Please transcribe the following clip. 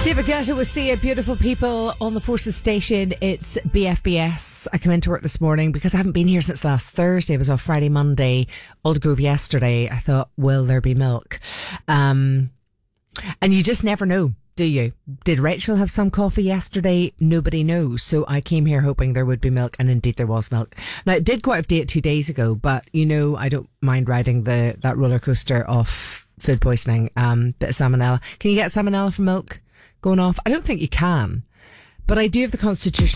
David Guetta with See It, beautiful people on the Forces station. It's BFBS. I came into work this morning because I haven't been here since last Thursday. I was off Friday, Monday, Aldergrove yesterday. I thought, will there be milk? And you just never know, do you? Did Rachel have some coffee yesterday? Nobody knows. So I came here hoping there would be milk, and indeed there was milk. Now, it did go out of date 2 days ago, but you know, I don't mind riding that roller coaster of food poisoning. Bit of salmonella. Can you get salmonella from milk going off? I don't think you can, but I do have the constitutional